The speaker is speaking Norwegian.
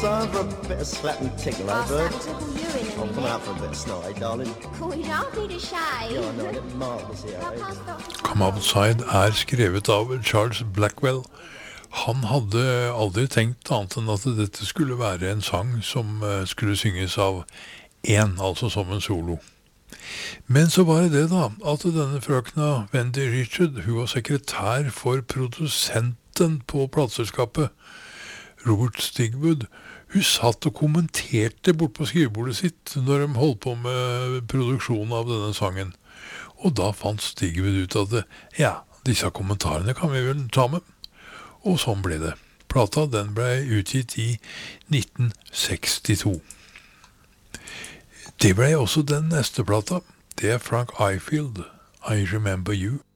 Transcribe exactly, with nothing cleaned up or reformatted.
Time for a bit of slap and tickle, eh, I'll bird? slap tickle you in a I'll come minute. out for a bit of snot, eh, darling? Cool, you don't need a shave. Yeah, I know, I get marvellous here, I'll eh? pass Doctor Come Outside er skrevet av Charles Blackwell. Han hadde aldri tenkt annet enn at dette skulle være en sang som eh, skulle synges av én, altså som en solo. Men så var det det da, at denne frøkna Wendy Richard, hun var sekretær for produsenten på plateselskapet, Robert Stigwood. Hun satt og kommenterte bort på skrivebordet sitt når de holdt på med produksjonen av denne sangen. Og da fant Stigwood ut at det, ja, disse kommentarene kan vi vel ta med. Og sånn ble det. Plata den ble utgitt i nitten sekstito. Det ble også den neste plata. Det er Frank Ifield, I Remember You.